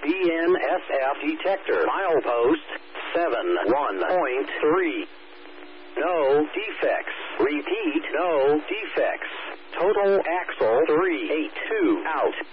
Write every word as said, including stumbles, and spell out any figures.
B N S F detector. Milepost seven one point three. No defects. Repeat, no defects. Total axle three eight two out.